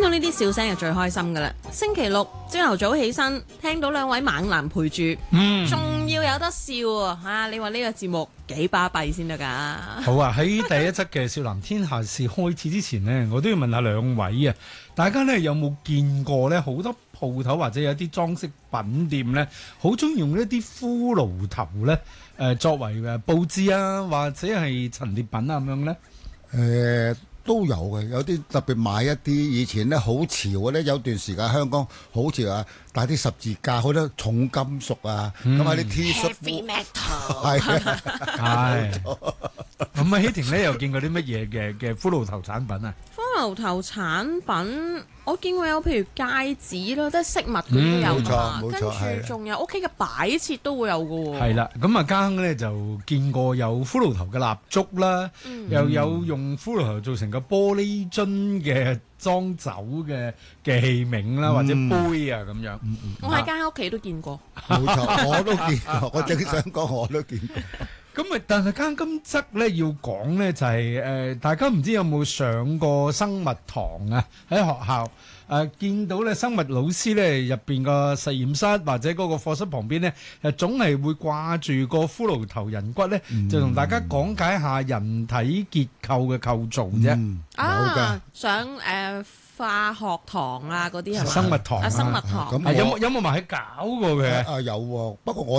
到呢啲笑聲係最開心噶啦！星期六朝頭早起身，聽到兩位猛男陪住，仲要有得笑啊！你話呢個節目幾巴閉先得㗎？ 好啊！喺第一則嘅少男天下事開始之前呢，我都要問下兩位啊，大家呢有冇見過呢？好多鋪頭或者有啲裝飾品店呢，好中意用一啲骷髏頭呢，作為佈置啊，或者係陳列品啊咁樣呢。 都有嘅，有啲特別買一啲以前咧好潮嘅咧，有段時間香港好潮啊，帶啲十字架，好多重金屬啊，咁喺啲 T 恤 ，heavy metal， 係係。咁啊，希婷咧又見過啲乜嘢嘅骷髏頭產品啊？ 骷髏頭產品，我見過有譬如戒指咯，即係飾物嗰啲都有㗎，跟住仲有屋企嘅擺設都會有㗎喎。 係啦，咁啊家亨咧就見過有骷髏頭嘅蠟燭啦，又有用骷髏頭做成個玻璃樽嘅裝酒嘅器皿啦，或者杯啊咁樣。 我喺間屋企都見過。 冇錯，我都見過，我正想講我都見過。 咁啊，但係間今則咧要講咧就係大家唔知有冇上過生物堂啊？喺學校見到咧生物老師咧入邊個實驗室或者嗰個課室旁邊咧，總係會掛住個骷髏頭人骨咧，就同大家講解下人體結構嘅構造啫。 上化學堂啊嗰啲係嘛？ 生物堂， 生物堂。 有冇埋去搞過嘅？ 有喎，不過我